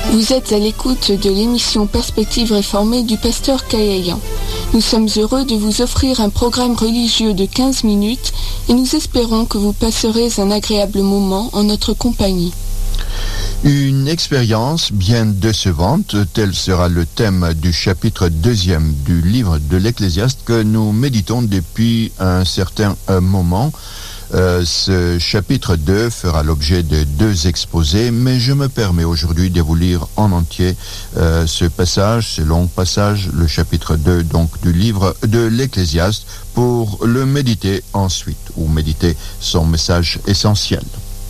Vous êtes à l'écoute de l'émission Perspective réformée du pasteur Kayayan. Nous sommes heureux de vous offrir un programme religieux de 15 minutes et nous espérons que vous passerez un agréable moment en notre compagnie. Une expérience bien décevante, tel sera le thème du chapitre 2 du livre de l'Ecclésiaste que nous méditons depuis un certain moment. Ce chapitre 2 fera l'objet de 2 exposés, mais je me permets aujourd'hui de vous lire en entier ce long passage, le chapitre 2 donc du livre de l'Ecclésiaste, pour le méditer ensuite, ou méditer son message essentiel.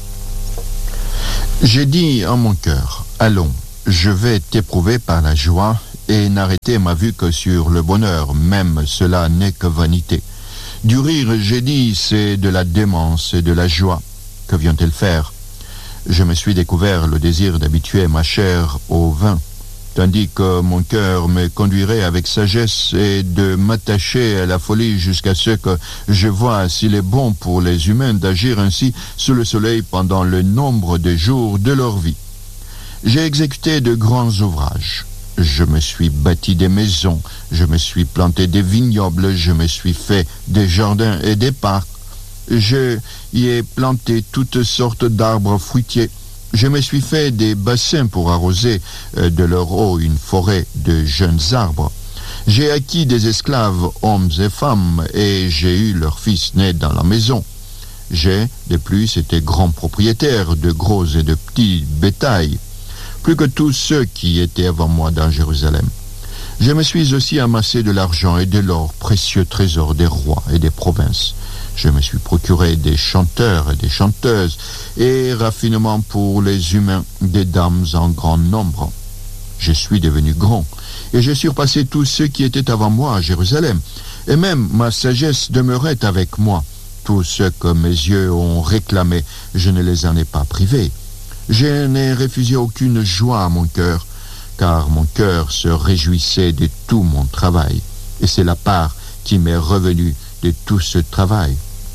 J'ai dit en mon cœur, allons, je vais t'éprouver par la joie et n'arrêter ma vue que sur le bonheur, même cela n'est que vanité. Du rire, j'ai dit, c'est de la démence et de la joie. Que vient-elle faire? Je me suis découvert le désir d'habituer ma chair au vin, tandis que mon cœur me conduirait avec sagesse et de m'attacher à la folie jusqu'à ce que je vois s'il est bon pour les humains d'agir ainsi sous le soleil pendant le nombre de jours de leur vie. J'ai exécuté de grands ouvrages. Je me suis bâti des maisons, je me suis planté des vignobles, je me suis fait des jardins et des parcs. Je y ai planté toutes sortes d'arbres fruitiers. Je me suis fait des bassins pour arroser de leur eau une forêt de jeunes arbres. J'ai acquis des esclaves, hommes et femmes, et j'ai eu leurs fils nés dans la maison. J'ai, de plus, été grand propriétaire de gros et de petits bétails, plus que tous ceux qui étaient avant moi dans Jérusalem. Je me suis aussi amassé de l'argent et de l'or, précieux trésors des rois et des provinces. Je me suis procuré des chanteurs et des chanteuses, et raffinement pour les humains, des dames en grand nombre. Je suis devenu grand, et j'ai surpassé tous ceux qui étaient avant moi à Jérusalem, et même ma sagesse demeurait avec moi. Tout ce que mes yeux ont réclamé, je ne les en ai pas privés. Je n'ai refusé aucune joie à mon cœur, car mon cœur se réjouissait de tout mon travail, et c'est la part qui m'est revenue de tout ce travail.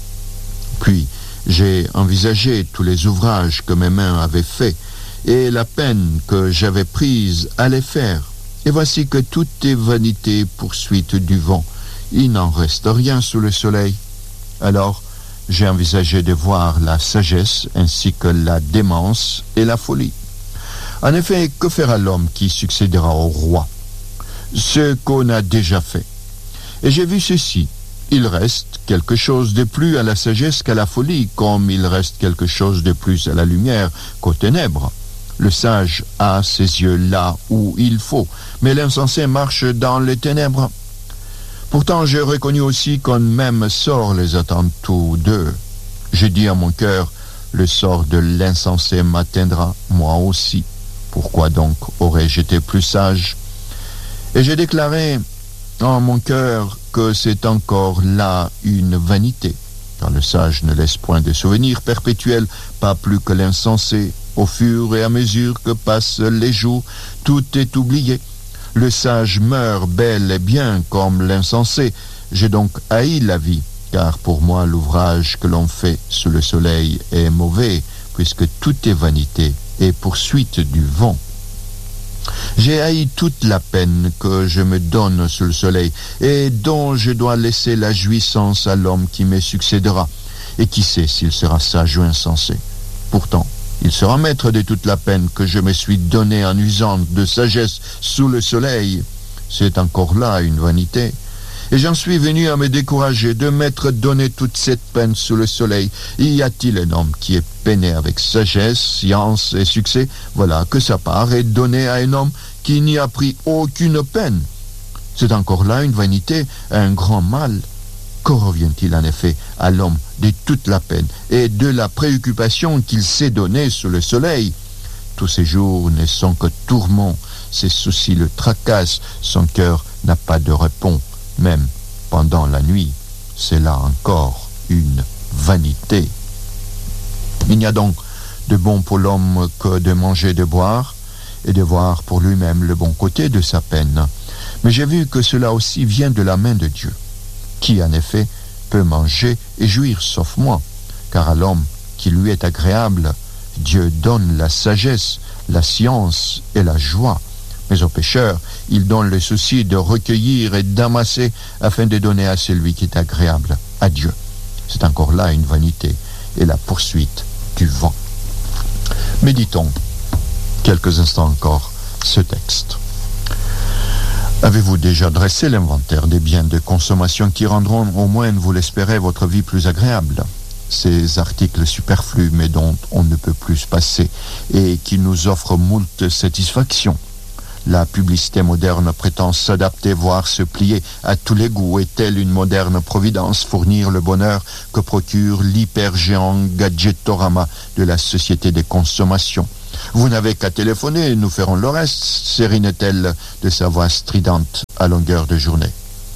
Puis, j'ai envisagé tous les ouvrages que mes mains avaient faits, et la peine que j'avais prise à les faire. Et voici que tout est vanité, poursuite du vent. Il n'en reste rien sous le soleil. Alors, j'ai envisagé de voir la sagesse ainsi que la démence et la folie. En effet, que fera l'homme qui succédera au roi? Ce qu'on a déjà fait. Et j'ai vu ceci. Il reste quelque chose de plus à la sagesse qu'à la folie, comme il reste quelque chose de plus à la lumière qu'aux ténèbres. Le sage a ses yeux là où il faut, mais l'insensé marche dans les ténèbres. Pourtant, j'ai reconnu aussi qu'un même sort les attend tous deux. J'ai dit à mon cœur, le sort de l'insensé m'atteindra, moi aussi. Pourquoi donc aurais-je été plus sage? Et j'ai déclaré en mon cœur que c'est encore là une vanité, car le sage ne laisse point de souvenirs perpétuels, pas plus que l'insensé. Au fur et à mesure que passent les jours, tout est oublié. Le sage meurt bel et bien comme l'insensé. J'ai donc haï la vie, car pour moi l'ouvrage que l'on fait sous le soleil est mauvais, puisque tout est vanité et poursuite du vent. J'ai haï toute la peine que je me donne sous le soleil, et dont je dois laisser la jouissance à l'homme qui me succédera, et qui sait s'il sera sage ou insensé. Pourtant, il sera maître de toute la peine que je me suis donnée en usant de sagesse sous le soleil. C'est encore là une vanité. Et j'en suis venu à me décourager de m'être donné toute cette peine sous le soleil. Y a-t-il un homme qui est peiné avec sagesse, science et succès? Voilà que sa part est donnée à un homme qui n'y a pris aucune peine. C'est encore là une vanité, un grand mal. Que revient-il en effet à l'homme de toute la peine et de la préoccupation qu'il s'est donnée sous le soleil? Tous ses jours ne sont que tourments, ses soucis le tracassent, son cœur n'a pas de repos, même pendant la nuit. C'est là encore une vanité. Il n'y a donc de bon pour l'homme que de manger et de boire, et de voir pour lui-même le bon côté de sa peine. Mais j'ai vu que cela aussi vient de la main de Dieu. Qui, en effet, peut manger et jouir sauf moi? Car à l'homme qui lui est agréable, Dieu donne la sagesse, la science et la joie. Mais aux pécheurs, il donne le souci de recueillir et d'amasser afin de donner à celui qui est agréable à Dieu. C'est encore là une vanité et la poursuite du vent. Méditons quelques instants encore ce texte. Avez-vous déjà dressé l'inventaire des biens de consommation qui rendront, au moins vous l'espérez, votre vie plus agréable? Ces articles superflus mais dont on ne peut plus se passer et qui nous offrent moult satisfactions. La publicité moderne prétend s'adapter, voire se plier à tous les goûts. Est-elle une moderne providence fournir le bonheur que procure l'hypergéant gadgetorama de la société des consommations? Vous n'avez qu'à téléphoner, nous ferons le reste, sérine-t-elle de sa voix stridente à longueur de journée.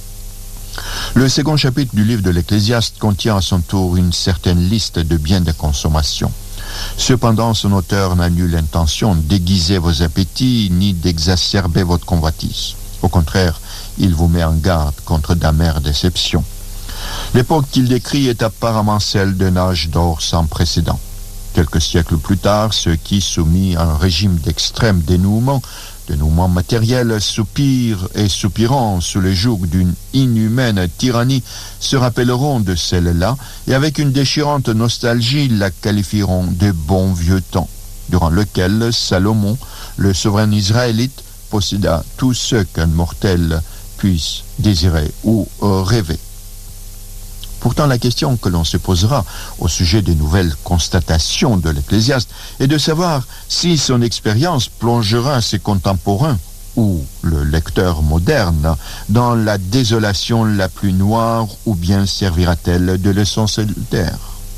Le second chapitre du livre de l'Ecclésiaste contient à son tour une certaine liste de biens de consommation. Cependant, son auteur n'a nulle intention d'aiguiser vos appétits ni d'exacerber votre convoitise. Au contraire, il vous met en garde contre d'amères déceptions. L'époque qu'il décrit est apparemment celle d'un âge d'or sans précédent. Quelques siècles plus tard, ceux qui, soumis à un régime d'extrême dénouement matériel, soupirent et soupirant sous le joug d'une inhumaine tyrannie, se rappelleront de celle-là et avec une déchirante nostalgie la qualifieront de bon vieux temps, durant lequel Salomon, le souverain israélite, posséda tout ce qu'un mortel puisse désirer ou rêver. Pourtant, la question que l'on se posera au sujet des nouvelles constatations de l'Ecclésiaste est de savoir si son expérience plongera ses contemporains ou le lecteur moderne dans la désolation la plus noire ou bien servira-t-elle de leçon salutaire.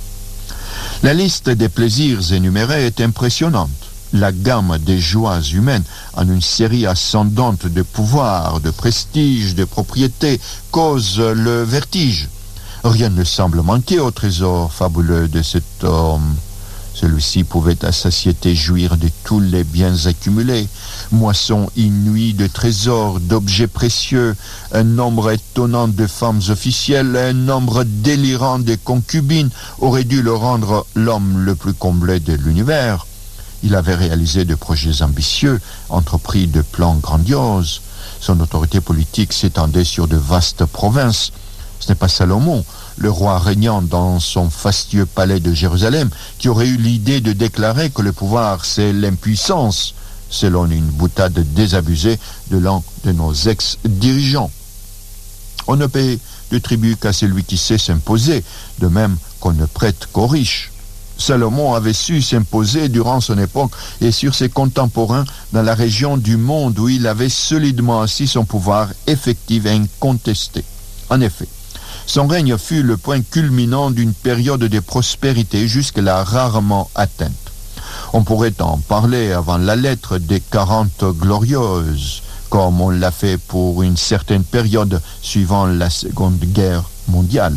La liste des plaisirs énumérés est impressionnante. La gamme des joies humaines en une série ascendante de pouvoir, de prestige, de propriété cause le vertige. Rien ne semble manquer au trésor fabuleux de cet homme. Celui-ci pouvait à satiété jouir de tous les biens accumulés, moisson inouïe de trésors, d'objets précieux, un nombre étonnant de femmes officielles, un nombre délirant de concubines aurait dû le rendre l'homme le plus comblé de l'univers. Il avait réalisé de projets ambitieux, entrepris de plans grandioses. Son autorité politique s'étendait sur de vastes provinces. Ce n'est pas Salomon, le roi régnant dans son fastueux palais de Jérusalem, qui aurait eu l'idée de déclarer que le pouvoir, c'est l'impuissance, selon une boutade désabusée de l'un de nos ex-dirigeants. On ne paie de tribut qu'à celui qui sait s'imposer, de même qu'on ne prête qu'aux riches. Salomon avait su s'imposer durant son époque et sur ses contemporains dans la région du monde où il avait solidement assis son pouvoir effectif et incontesté. En effet, son règne fut le point culminant d'une période de prospérité jusque-là rarement atteinte. On pourrait en parler avant la lettre des 40 glorieuses, comme on l'a fait pour une certaine période suivant la Seconde Guerre mondiale.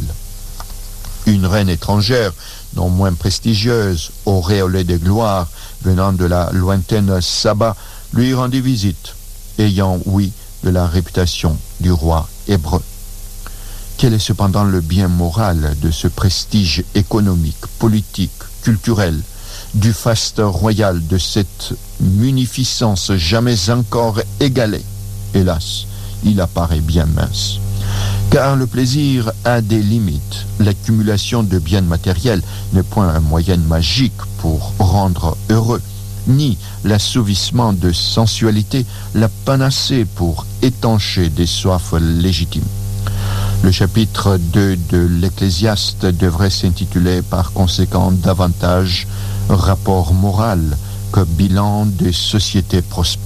Une reine étrangère, non moins prestigieuse, auréolée de gloire, venant de la lointaine Saba, lui rendit visite, ayant ouï de la réputation du roi hébreu. Quel est cependant le bien moral de ce prestige économique, politique, culturel, du faste royal, de cette munificence jamais encore égalée? Hélas, il apparaît bien mince. Car le plaisir a des limites. L'accumulation de biens matériels n'est point un moyen magique pour rendre heureux, ni l'assouvissement de sensualité la panacée pour étancher des soifs légitimes. Le chapitre 2 de l'Ecclésiaste devrait s'intituler par conséquent davantage « Rapport moral » que « Bilan des sociétés prospères ».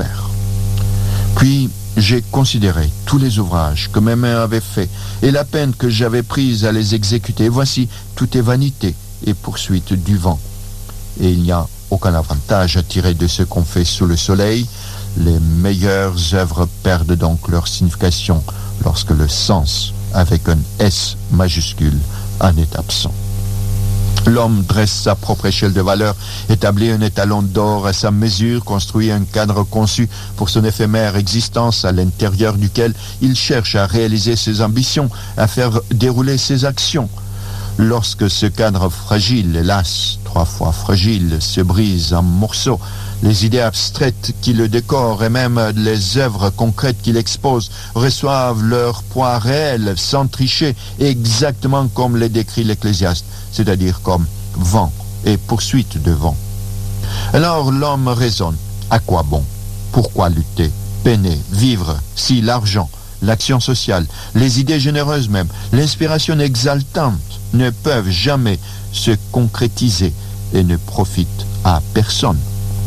Puis, j'ai considéré tous les ouvrages que mes mains avaient faits et la peine que j'avais prise à les exécuter. Voici, tout est vanité et poursuite du vent. Et il n'y a aucun avantage à tirer de ce qu'on fait sous le soleil. Les meilleures œuvres perdent donc leur signification lorsque le sens, avec un S majuscule, en est absent. L'homme dresse sa propre échelle de valeur, établit un étalon d'or à sa mesure, construit un cadre conçu pour son éphémère existence à l'intérieur duquel il cherche à réaliser ses ambitions, à faire dérouler ses actions. Lorsque ce cadre fragile, hélas, 3 fois fragile, se brise en morceaux. Les idées abstraites qui le décorent et même les œuvres concrètes qu'il expose reçoivent leur poids réel, sans tricher, exactement comme les décrit l'Ecclésiaste, c'est-à-dire comme vent et poursuite de vent. Alors l'homme raisonne. À quoi bon? Pourquoi lutter, peiner, vivre, si l'argent, l'action sociale, les idées généreuses même, l'inspiration exaltante ne peuvent jamais se concrétiser et ne profitent à personne?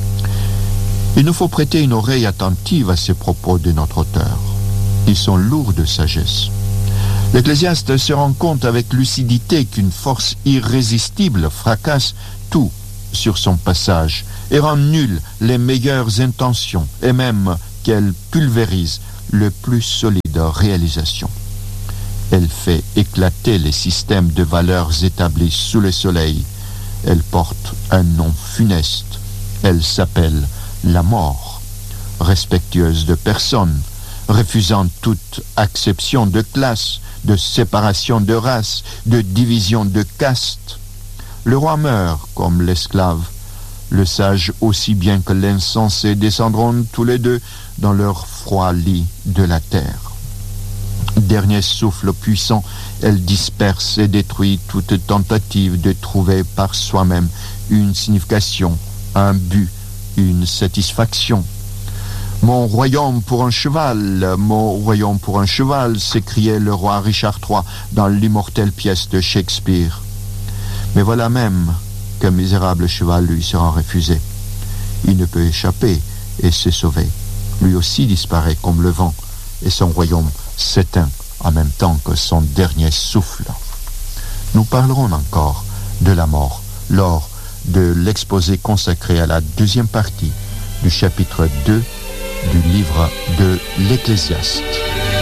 Il nous faut prêter une oreille attentive à ces propos de notre auteur. Ils sont lourds de sagesse. L'Ecclésiaste se rend compte avec lucidité qu'une force irrésistible fracasse tout sur son passage et rend nulles les meilleures intentions et même qu'elle pulvérise le plus solide réalisation. Elle fait éclater les systèmes de valeurs établis sous le soleil. Elle porte un nom funeste. Elle s'appelle la mort, respectueuse de personne, refusant toute acception de classe, de séparation de race, de division de caste. Le roi meurt comme l'esclave. Le sage aussi bien que l'insensé descendront tous les deux dans leur froid lit de la terre. Dernier souffle puissant, elle disperse et détruit toute tentative de trouver par soi-même une signification, un but, une satisfaction. Mon royaume pour un cheval, mon royaume pour un cheval, s'écriait le roi Richard III dans l'immortelle pièce de Shakespeare. Mais voilà même qu'un misérable cheval lui sera refusé. Il ne peut échapper et se sauver. Lui aussi disparaît comme le vent, et son royaume s'éteint en même temps que son dernier souffle. Nous parlerons encore de la mort lors de l'exposé consacré à la deuxième partie du chapitre 2 du livre de l'Ecclésiaste.